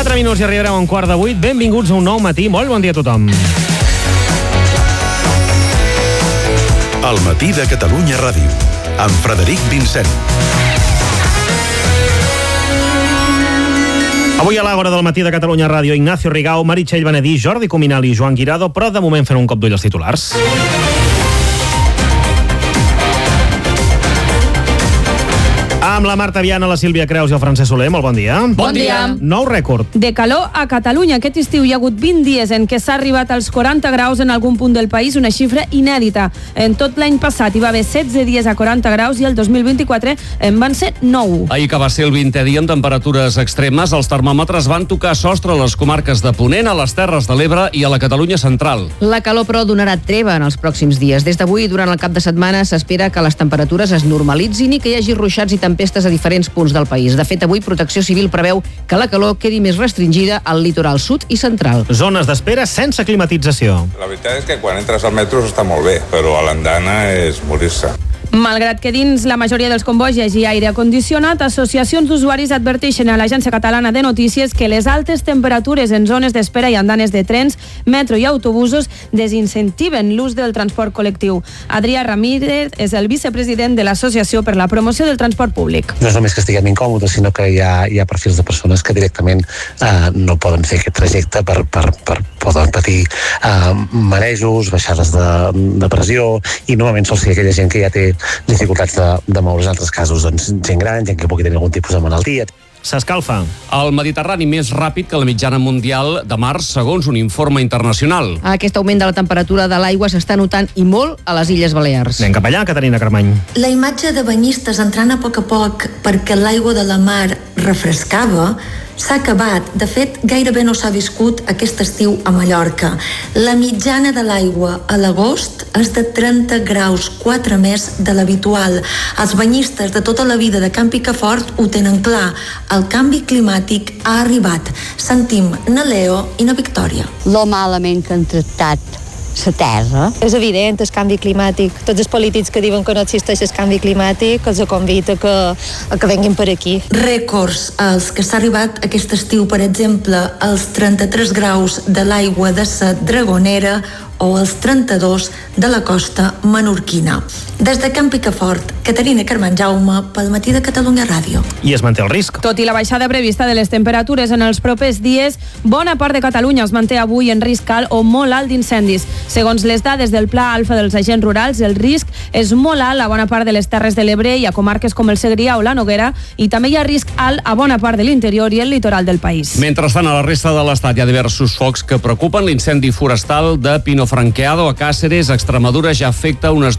4 minuts i arribarem a 7:45. Benvinguts a un nou matí. Molt bon dia a tothom. El matí de Catalunya Ràdio, amb Frederic Vincent. Avui a l'Àgora del matí de Catalunya Ràdio, Ignacio Rigau, Meritxell Benedí, Jordi Cuminal i Joan Guirado, però de moment fent un cop d'ull als titulars. Amb la Marta Viana, la Sílvia Creus i el Francesc Soler. Molt bon dia. Bon dia. Nou rècord. De calor a Catalunya. Aquest estiu hi ha hagut 20 dies en què s'ha arribat als 40 graus en algun punt del país, una xifra inèdita. En tot l'any passat hi va haver 16 dies a 40 graus i el 2024 en van ser 9. Ahir que va ser el 20è dia amb temperatures extremes, els termòmetres van tocar sostre a les comarques de Ponent, a les Terres de l'Ebre i a la Catalunya central. La calor, però, donarà treva en els pròxims dies. Des d'avui, durant el cap de setmana, s'espera que les temperatures es normalitzin i que hi hagi ruixats i tempestes a diferents punts del país. De fet, avui Protecció Civil preveu que la calor quedi més restringida al litoral sud i central. Zones d'espera sense climatització. La veritat és que quan entres al metro està molt bé, però a l'andana és morir-se. Malgrat que dins la majoria dels combois hi hagi aire condicionat, associacions d'usuaris adverteixen a l'Agència Catalana de Notícies que les altes temperatures en zones d'espera i andanes de trens, metro i autobusos desincentiven l'ús del transport col·lectiu. Adrià Ramírez és el vicepresident de l'Associació per la Promoció del Transport Públic. No és només que estiguem incòmodes, sinó que hi ha perfils de persones que directament no poden fer aquest trajecte poden patir marejos, baixades de pressió, i normalment sol ser aquella gent que ja té dificultats de moure's. En altres casos, doncs, gent gran, gent que pugui tenir algun tipus de malaltia. S'escalfa. El Mediterrani més ràpid que la mitjana mundial de març, segons un informe internacional. Aquest augment de la temperatura de l'aigua s'està notant i molt a les Illes Balears. Anem cap allà, Caterina Carmany. La imatge de banyistes entrant a poc perquè l'aigua de la mar refrescava s'ha acabat. De fet, gairebé no s'ha viscut aquest estiu a Mallorca. La mitjana de l'aigua a l'agost és de 30 graus, 4 més de l'habitual. Els banyistes de tota la vida de Can Picafort ho tenen clar. El canvi climàtic ha arribat. Sentim na Leo i na Victòria. Lo malament que han tractat la terra. És evident el canvi climàtic. Tots els polítics que diuen que no existeix el canvi climàtic els convida que venguin per aquí. Rècords als que s'ha arribat aquest estiu, per exemple, als 33 graus de l'aigua de la Dragonera o els 32 de la costa menorquina. Des de Can Picafort, Caterina Carmen Jaume, pel matí de Catalunya Ràdio. I es manté el risc. Tot i la baixada prevista de les temperatures en els propers dies, bona part de Catalunya es manté avui en risc alt o molt alt d'incendis. Segons les dades del Pla Alfa dels Agents Rurals, el risc és molt alt a bona part de les Terres de l'Ebre i a comarques com el Segrià o la Noguera, i també hi ha risc alt a bona part de l'interior i el litoral del país. Mentrestant, a la resta de l'estat hi ha diversos focs que preocupen. L'incendi forestal de Pino-Franqueado a Càceres, Extremadura, ja afecta unes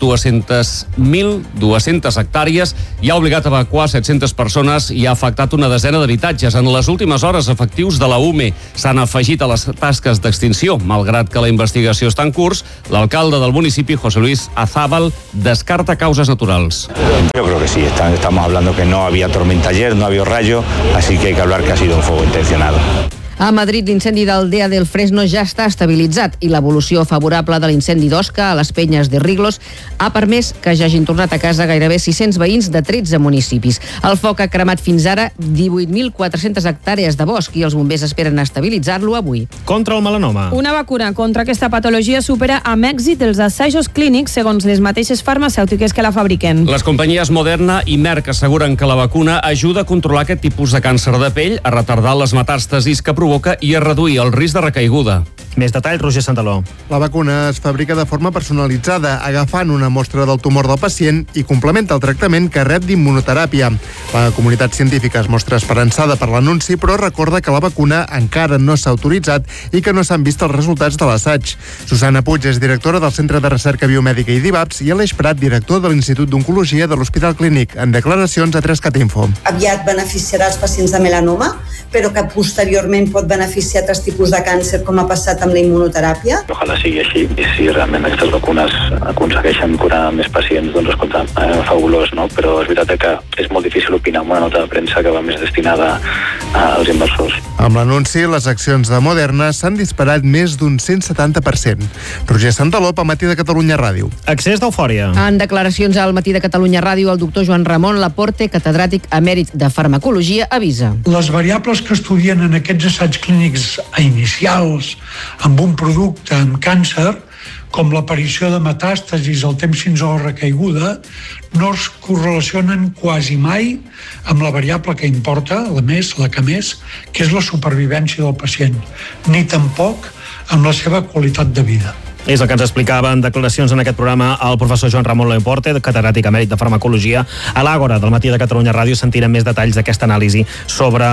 1.200 hectàrees i ha obligat a evacuar 700 persones i ha afectat una desena d'habitatges. En les últimes hores, efectius de la UME s'han afegit a les tasques d'extinció. Malgrat que la investigació està en curs, l'alcalde del municipi, José Luis Azábal, descarta causes naturals. Yo creo que sí, estamos hablando que no había tormenta ayer, no había rayo, así que hay que hablar que ha sido un fuego intencionado. A Madrid, l'incendi d'Aldea del Fresno ja està estabilitzat i l'evolució favorable de l'incendi d'Osca a les Penyes de Riglos ha permès que ja hagin tornat a casa gairebé 600 veïns de 13 municipis. El foc ha cremat fins ara 18.400 hectàrees de bosc i els bombers esperen estabilitzar-lo avui. Contra el melanoma. Una vacuna contra aquesta patologia supera amb èxit els assajos clínics segons les mateixes farmacèutiques que la fabriquen. Les companyies Moderna i Merck asseguren que la vacuna ajuda a controlar aquest tipus de càncer de pell, a retardar les metàstasis que provoca i a reduir el risc de recaiguda. Més detalls, Roger Santaló. La vacuna es fabrica de forma personalitzada, agafant una mostra del tumor del pacient i complementa el tractament que rep d'immunoteràpia. La comunitat científica es mostra esperançada per l'anunci, però recorda que la vacuna encara no s'ha autoritzat i que no s'han vist els resultats de l'assaig. Susana Puig és directora del Centre de Recerca Biomèdica i d'IVAPS i Aleix Prat, director de l'Institut d'Oncologia de l'Hospital Clínic, en declaracions a 3cat Info. Aviat beneficiarà els pacients de melanoma, però que posteriorment pot beneficiar altres tipus de càncer, com ha passat amb la immunoteràpia. Ojalà sigui així, i si realment aquestes vacunes aconsegueixen curar més pacients, doncs escolta, fabulós, no? Però és veritat que és molt difícil opinar amb una nota de premsa que va més destinada als inversors. Amb l'anunci, les accions de Moderna s'han disparat més d'un 170%. Roger Santaló, al Matí de Catalunya Ràdio. Excés d'eufòria. En declaracions al Matí de Catalunya Ràdio, el doctor Joan Ramon Laporte, catedràtic emèrit de farmacologia, avisa. Les variables que estudien en aquests assaigs clínics inicials amb un producte amb càncer, com l'aparició de metàstasis al temps fins a la recaiguda, no es correlacionen quasi mai amb la variable que importa, la que més, que és la supervivència del pacient, ni tampoc amb la seva qualitat de vida. És el que ens explicava en declaracions en aquest programa el professor Joan Ramon Laporte, catedràtic emèrit de farmacologia. A l'Àgora del Matí de Catalunya Ràdio sentirem més detalls d'aquesta anàlisi sobre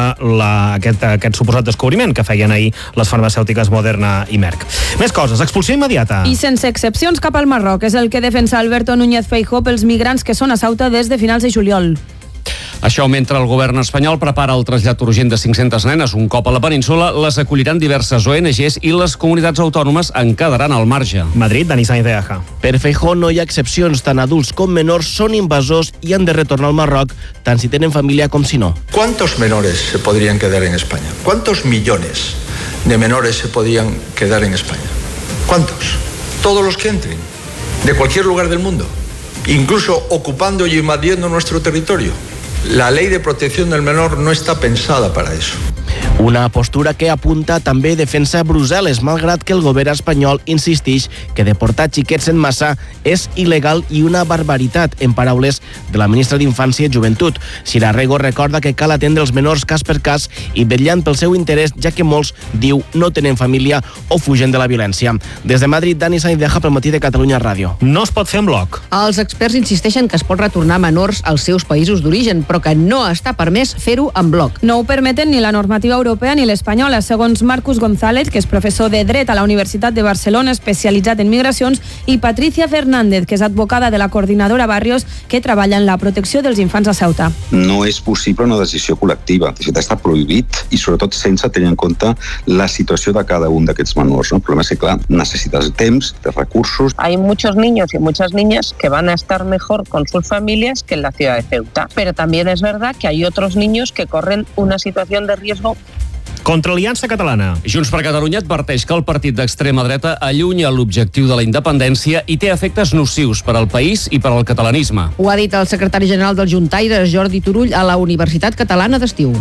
aquest suposat descobriment que feien ahir les farmacèutiques Moderna i Merck. Més coses, expulsió immediata. I sense excepcions cap al Marroc. És el que defensa Alberto Núñez Feijóo pels migrants que són a Ceuta des de finals de juliol. Això mentre el govern espanyol prepara el trasllat urgent de 500 nenes. Un cop a la península, les acolliran diverses ONGs i les comunitats autònomes en quedaran al marge. Madrid, Dani Sainz de Aja. Per Feijóo no hi ha excepcions. Tant adults com menors són invasors i han de retornar al Marroc, tant si tenen família com si no. ¿Cuántos menores se podrían quedar en España? ¿Cuántos millones de menores se podían quedar en España? ¿Cuántos? Todos los que entren, de cualquier lugar del mundo, incluso ocupando y invadiendo nuestro territorio. La ley de protección del menor no está pensada para eso. Una postura que apunta també defensa Brussel·les, malgrat que el govern espanyol insisteix que deportar xiquets en massa és il·legal i una barbaritat, en paraules de la ministra d'Infància i Joventut. Sira Rego recorda que cal atendre els menors cas per cas i vetllant pel seu interès, ja que molts, diu, no tenen família o fugen de la violència. Des de Madrid, Dani Sainz de Aja pel Matí de Catalunya Ràdio. No es pot fer en bloc. Els experts insisteixen que es pot retornar menors als seus països d'origen, però que no està permès fer-ho en bloc. No ho permeten ni la normativa europea ni l'espanyola, segons Marcus González, que és professor de Dret a la Universitat de Barcelona, especialitzat en migracions, i Patricia Fernández, que és advocada de la coordinadora Barrios, que treballa en la protecció dels infants a Ceuta. No és possible una decisió col·lectiva. De fet, està prohibit i sobretot sense tenir en compte la situació de cada un d'aquests menors. El problema és que, clar, necessites temps, de recursos. Hay muchos niños y muchas niñas que van a estar mejor con sus familias que en la ciudad de Ceuta. Pero también es verdad que hay otros niños que corren una situación de riesgo. Contra l'Aliança Catalana. Junts per Catalunya adverteix que el partit d'extrema dreta allunya l'objectiu de la independència i té efectes nocius per al país i per al catalanisme. Ho ha dit el secretari general dels Juntaires, Jordi Turull, a la Universitat Catalana d'Estiu.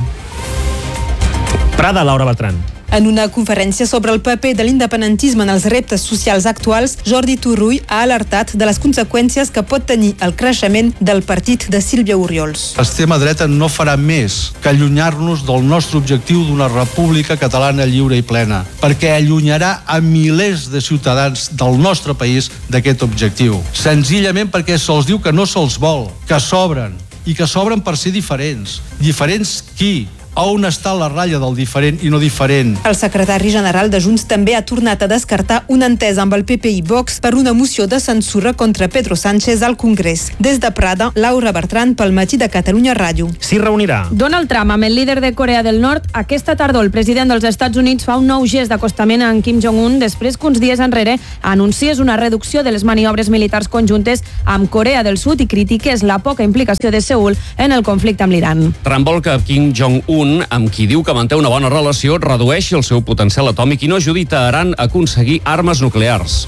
Prada, Laura Bertran. En una conferència sobre el paper de l'independentisme en els reptes socials actuals, Jordi Turull ha alertat de les conseqüències que pot tenir el creixement del partit de Sílvia Oriols. L'extrema dreta no farà més que allunyar-nos del nostre objectiu d'una república catalana lliure i plena, perquè allunyarà a milers de ciutadans del nostre país d'aquest objectiu. Senzillament perquè se'ls diu que no se'ls vol, que sobren, i que sobren per ser diferents. Diferents qui? On està la ratlla del diferent i no diferent? El secretari general de Junts també ha tornat a descartar una entesa amb el PP i Vox per una moció de censura contra Pedro Sánchez al Congrés. Des de Prada, Laura Bertran pel Matí de Catalunya Ràdio. S'hi reunirà Donald Trump amb el líder de Corea del Nord. Aquesta tardor el president dels Estats Units fa un nou gest d'acostament a en Kim Jong-un després que uns dies enrere anunciés una reducció de les maniobres militars conjuntes amb Corea del Sud i critiqués la poca implicació de Seül en el conflicte amb l'Iran. Trump vol que Kim Jong-un, amb qui diu que manté una bona relació, redueixi el seu potencial atòmic i no ajudi Teheran a aconseguir armes nuclears.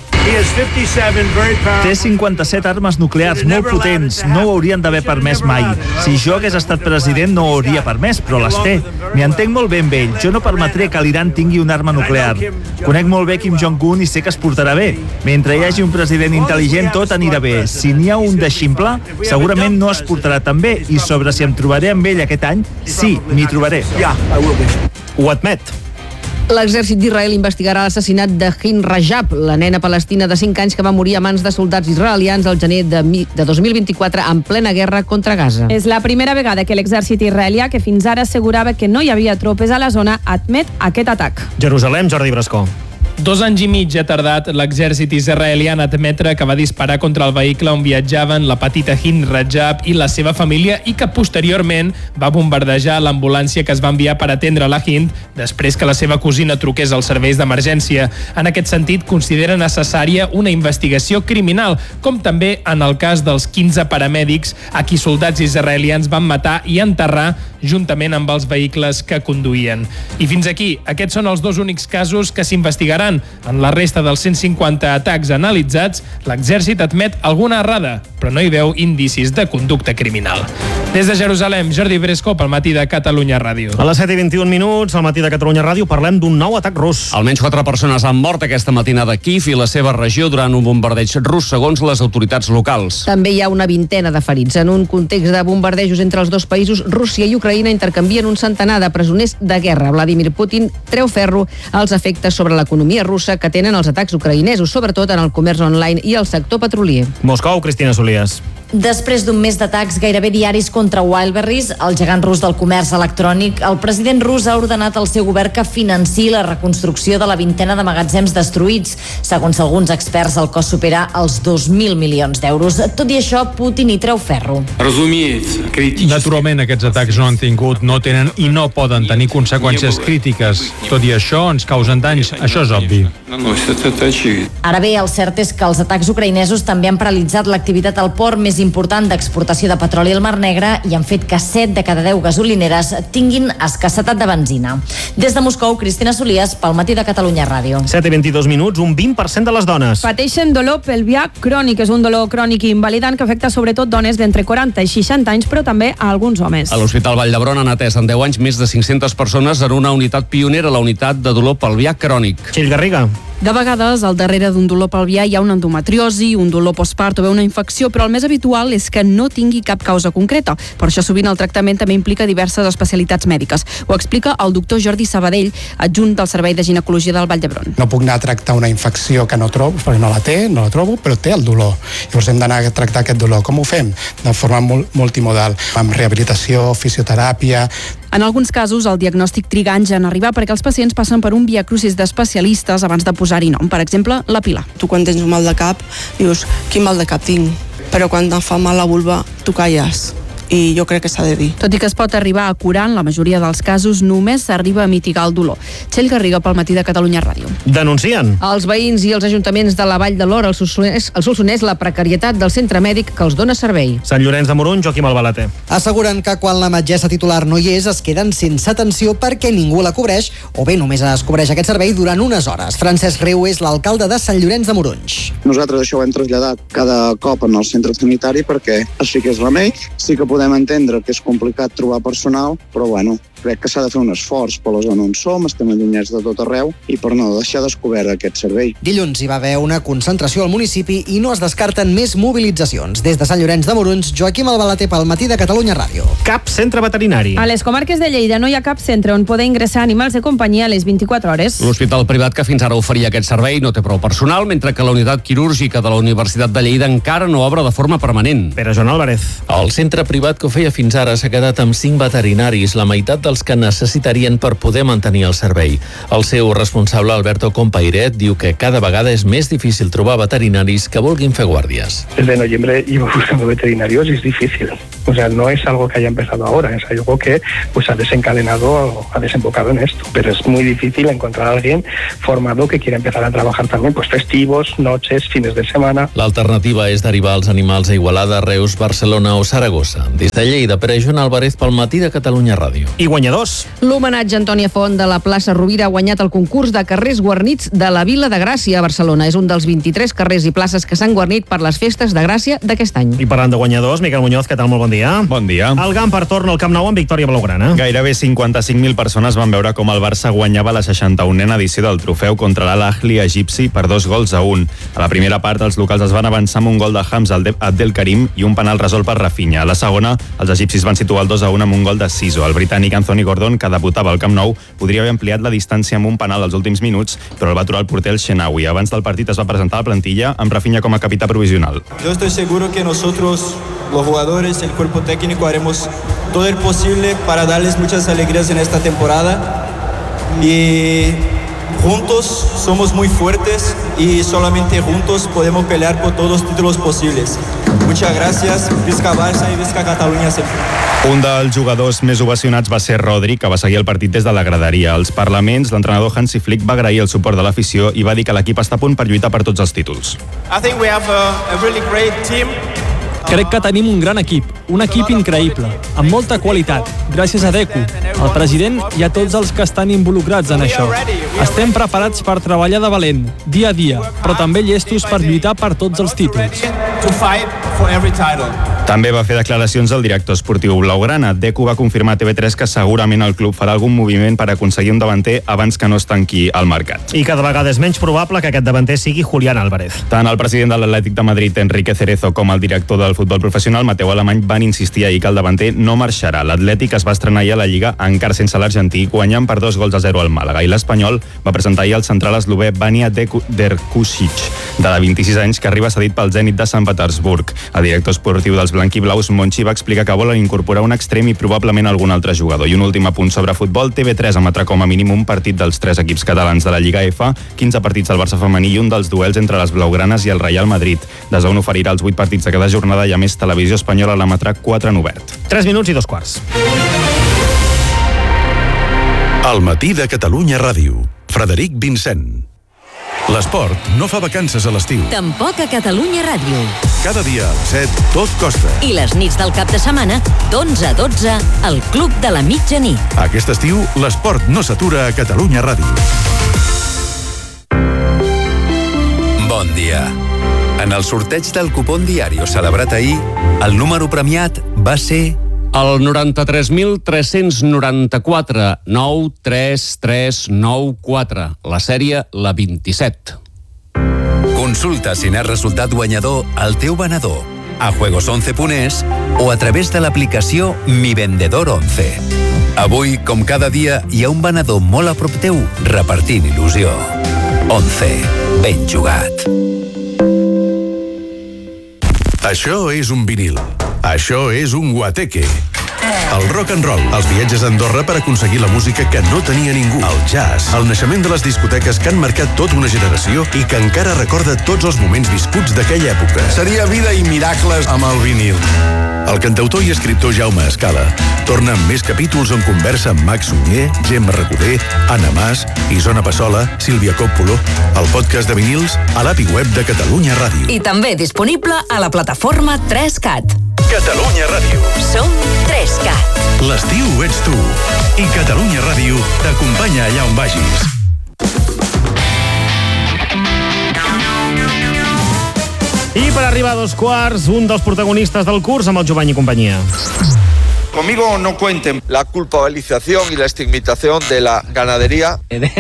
Té 57 armes nuclears molt potents, no ho haurien d'haver permès mai. Si jo hagués estat president no ho hauria permès, però les té. M'hi entenc molt bé amb ell, jo no permetré que l'Iran tingui una arma nuclear. Conec molt bé Kim Jong-un i sé que es portarà bé. Mentre hi hagi un president intel·ligent tot anirà bé. Si n'hi ha un de ximple, segurament no es portarà tan bé, i sobre si em trobaré amb ell aquest any, sí, m'hi trobaré. Ho admet. L'exèrcit d'Israel investigarà l'assassinat de Hind Rajab, la nena palestina de 5 anys que va morir a mans de soldats israelians al gener de 2024 en plena guerra contra Gaza. És la primera vegada que l'exèrcit israelià, que fins ara assegurava que no hi havia tropes a la zona, admet aquest atac. Jerusalem, Jordi Brascó. 2 anys i mig ha tardat l'exèrcit israelià en admetre que va disparar contra el vehicle on viatjaven la petita Hind Rajab i la seva família i que posteriorment va bombardejar l'ambulància que es va enviar per atendre la Hind després que la seva cosina truqués als serveis d'emergència. En aquest sentit, considera necessària una investigació criminal, com també en el cas dels 15 paramèdics a qui soldats israelians van matar i enterrar juntament amb els vehicles que conduïen. I fins aquí, aquests són els 2 únics casos que s'investigaran. En la resta dels 150 atacs analitzats, l'exèrcit admet alguna errada, però no hi veu indicis de conducta criminal. Des de Jerusalem, Jordi Bresco, pel Matí de Catalunya Ràdio. A les 7:21, al Matí de Catalunya Ràdio, parlem d'un nou atac rus. Almenys 4 persones han mort aquesta matinada a Kíev i la seva regió durant un bombardeig rus, segons les autoritats locals. També hi ha una vintena de ferits. En un context de bombardejos entre els 2 països, Rússia i Ucraïna intercanvien un centenar de presoners de guerra. Vladimir Putin treu ferro als efectes sobre l'economia russa que tenen els atacs ucraïnesos, sobretot en el comerç online i el sector petrolier. Moscou, Cristina Solias. Després d'un mes d'atacs gairebé diaris contra Wildberries, el gegant rus del comerç electrònic, el president rus ha ordenat al seu govern que financiï la reconstrucció de la vintena de magatzems destruïts. Segons alguns experts, el cost supera els 2.000 milions d'euros. Tot i això, Putin hi treu ferro. Naturalment, aquests atacs no tenen i no poden tenir conseqüències crítiques. Tot i això, ens causen danys. Això és obvi. Ara bé, el cert és que els atacs ucraïnesos també han paralitzat l'activitat al port més important d'exportació de petroli al Mar Negre i han fet que 7 de cada 10 gasolineres tinguin escassetat de benzina. Des de Moscou, Cristina Solias, pel Matí de Catalunya Ràdio. 7:22, un 20% de les dones pateixen dolor pelvià crònic. És un dolor crònic i invalidant que afecta sobretot dones d'entre 40 i 60 anys, però també a alguns homes. A l'Hospital Vall d'Hebron han atès en 10 anys més de 500 persones en una unitat pionera, la unitat de dolor pelvià crònic. Txell Garriga. De vegades, al darrere d'un dolor pelvià hi ha una endometriosi, un dolor postpart o bé una infecció, però el més habitual és que no tingui cap causa concreta. Per això sovint el tractament també implica diverses especialitats mèdiques. Ho explica el doctor Jordi Sabadell, adjunt del Servei de Ginecologia del Vall d'Hebron. No puc anar a tractar una infecció que no trobo, perquè no la trobo, però té el dolor. Llavors hem d'anar a tractar aquest dolor. Com ho fem? De forma multimodal, amb rehabilitació, fisioteràpia. En alguns casos, el diagnòstic triga anys en arribar perquè els pacients passen per un viacrucis d'especialistes abans de posar-hi nom. Per exemple, la Pilar. Tu quan tens un mal de cap, dius, quin mal de cap tinc? Però quan et fa mal la vulva, tu calles. I jo crec que s'ha de dir. Tot i que es pot arribar a curar, en la majoria dels casos només s'arriba a mitigar el dolor. Txell Garriga, pel Matí de Catalunya Ràdio. Denuncien. Els veïns i els ajuntaments de la Vall de l'Or, el Solsonès, la precarietat del centre mèdic que els dona servei. Sant Llorenç de Morunys, Joaquim Albalater. Asseguren que quan la metgessa titular no hi és, es queden sense atenció perquè ningú la cobreix, o bé només es cobreix aquest servei durant unes hores. Francesc Riu és l'alcalde de Sant Llorenç de Morunys. Nosaltres això ho hem traslladat cada cop en el centre sanitari perquè així que és remei. Sí que podem entendre que és complicat trobar personal, però bueno, crec que s'ha de fer un esforç per la zona on som, estem allunyats de tot arreu i per no deixar descobert aquest servei. Dilluns hi va haver una concentració al municipi i no es descarten més mobilitzacions. Des de Sant Llorenç de Morunys, Joaquim Albalater pel Matí de Catalunya Ràdio. Cap centre veterinari. A les comarques de Lleida no hi ha cap centre on poder ingressar animals de companyia a les 24 hores. L'hospital privat que fins ara oferia aquest servei no té prou personal, mentre que la unitat quirúrgica de la Universitat de Lleida encara no obre de forma permanent. Pere Joan Álvarez. El centre privat que ho feia fins ara s'ha quedat amb 5 veterinaris, la meitat dels que necessitarien per poder mantenir el servei. El seu responsable, Alberto Compairet, diu que cada vegada és més difícil trobar veterinaris que vulguin fer guàrdias. Desde noviembre llevo buscando veterinarios y es difícil. O sea, no es algo que haya empezado ahora, es algo que ha desencadenado, ha desembocado en esto. Pero es muy difícil encontrar a alguien formado que quiera empezar a trabajar también, festivos, noches, fines de semana. L'alternativa és derivar els animals a Igualada, Reus, Barcelona o Saragossa. Des de Lleida, Pere Joan Álvarez pel Matí de Catalunya Ràdio. I guanyadors. L'homenatge a Antònia Font de la plaça Rovira ha guanyat el concurs de carrers guarnits de la Vila de Gràcia a Barcelona. És un dels 23 carrers i places que s'han guarnit per les festes de Gràcia d'aquest any. I parlant de guanyadors, Miquel Muñoz, què tal? Molt bon dia. Bon dia. El Gamper torna al Camp Nou amb victòria blaugrana. Gairebé 55.000 persones van veure com el Barça guanyava la 61a edició del trofeu contra l'Al-Ahli egipci per 2-1. A la primera part, els locals es van avançar amb un gol de Hamza Abdel Karim i un penal resolt per Rafinha. A la segona, els egipcis van situar el 2-1 amb un gol de Siso. El britànic Anthony Gordon, que debutava al Camp Nou, podria haver ampliat la distància amb un penal als últims minuts, però el va aturar el porter el Shenawi. Abans del partit es va presentar a la plantilla amb Rafinha com a capità provisional. Yo estoy seguro que nosotros, los jugadores, el cuerpo técnico, haremos todo el posible para darles muchas alegrías en esta temporada y juntos somos muy fuertes y solamente juntos podemos pelear por todos los títulos posibles. Muchas gracias, visca Barça y visca Catalunya sempre. Un dels jugadors més ovacionats va ser Rodri, que va seguir el partit des de la graderia. Als parlaments, l'entrenador Hansi Flick va agrair el suport de l'afició i va dir que l'equip està a punt per lluitar per tots els títols. I think we have a really great team. Crec que tenim un gran equip, un equip increïble, amb molta qualitat, gràcies a Deco, al president i a tots els que estan involucrats en això. Estem preparats per treballar de valent, dia a dia, però també llestos per lluitar per tots els títols. També va fer declaracions el director esportiu blaugrana. Deco va confirmar a TV3 que segurament el club farà algun moviment per aconseguir un davanter abans que no es tanqui al mercat. I cada vegada és menys probable que aquest davanter sigui Julián Álvarez. Tant el president de l'Atlètic de Madrid, Enrique Cerezo, com el director del futbol professional, Mateu Alemany, van insistir ahir que el davanter no marxarà. L'Atlètic es va estrenar ahir a la Lliga encara sense l'argentí, guanyant per 2-0 al Màlaga. I l'Espanyol va presentar ahir el central eslové Vanja Derkušić, de 26 anys, que arriba cedit pel Zenit de Sant Petersburg. El director esportiu dels blanquiblaus, Monchi, va explicar que volen incorporar un extrem i probablement algun altre jugador. I un últim apunt sobre futbol, TV3 emetrà com a mínim un partit dels 3 equips catalans de la Lliga F, 15 partits del Barça femení i un dels duels entre les blaugranes i el Real Madrid. DAZN oferirà els 8 partits de cada jornada i a més Televisió Espanyola l'emetrà 4 en obert. 3 minuts i 2:15. El matí de Catalunya Ràdio. Frederic Vincent. L'esport no fa vacances a l'estiu. Tampoc a Catalunya Ràdio. Cada dia a les 7 tot costa. I les nits del cap de setmana, d'11 a 12, al Club de la Mitjanit. Aquest estiu, l'esport no s'atura a Catalunya Ràdio. Bon dia. En el sorteig del cupón diario celebrat ahir, el número premiat va ser... El 93.394 93394. La sèrie, la 27. Consulta si n'has resultat guanyador al teu venedor, a juegos11.es o a través de l'aplicació Mi Vendedor 11. Avui, com cada dia, hi ha un venedor molt a prop teu repartint il·lusió. 11. Ben jugat. Això és un vinil. Això és un guateque. El rock and roll, els viatges a Andorra per aconseguir la música que no tenia ningú. El jazz, el naixement de les discoteques que han marcat tota una generació i que encara recorda tots els moments viscuts d'aquella època. Seria vida i miracles amb el vinil. El cantautor i escriptor Jaume Escala torna amb més capítols on conversa amb Max Sunyer, Gemma Recoder, Anna Mas, Isona Passola, Sílvia Coppola, el podcast de vinils a l'API web de Catalunya Ràdio. I també disponible a la plataforma 3CAT. Catalunya Ràdio. Som 3CAT. L'estiu ets tu. I Catalunya Ràdio t'acompanya allà on vagis. I per arribar a 2:15, un dels protagonistes del curs amb el Jovany i companyia. Conmigo no cuenten la culpabilización y la estigmatización de la ganadería.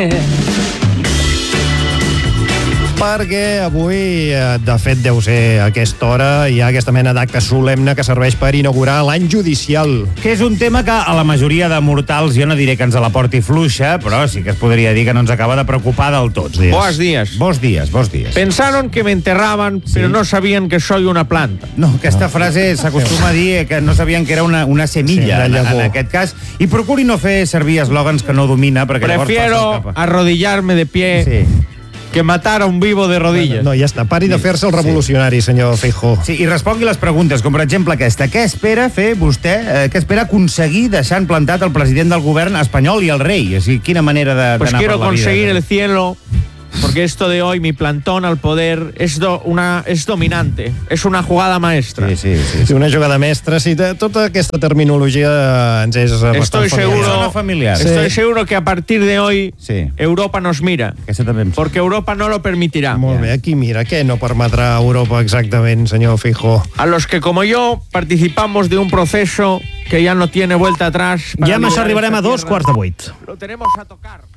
Perquè avui, de fet, deu ser a aquesta hora, hi ha aquesta mena d'acte solemne que serveix per inaugurar l'any judicial. Que és un tema que a la majoria de mortals, jo no diré que ens la porti fluixa, però sí que es podria dir que no ens acaba de preocupar del tot. Buenos días. Buenos días. Pensaron que me enterraban, pero no sabían que soy una planta. No, aquesta frase s'acostuma a dir que no sabien que era una semilla, en aquest cas, i procuri no fer servir eslògans que no domina, perquè Prefiero arrodillarme de pie que matar a un vivo de rodillas. No, ja està. Pari de fer-se el revolucionari, senyor Feijóo. Sí, i respongui les preguntes, com per exemple aquesta. Què espera fer vostè, què espera aconseguir deixant plantat el president del govern espanyol i el rei? O sigui, quina manera d'anar pues per la vida? Pues quiero conseguir el cielo, porque esto de hoy, mi plantón al poder, es dominante. Es una jugada maestra. Sí, una jugada mestra. Sí, tota aquesta terminologia ens és bastant familiar. Estoy seguro que a partir de hoy Europa nos mira. Porque Europa no lo permitirà. Molt bé, aquí mira. Què no permetrà Europa exactament, senyor Feijóo? A los que, como yo, participamos de un proceso que ya no tiene vuelta atrás. Ja amb això arribarem a 2:15. Lo tenemos a tocar.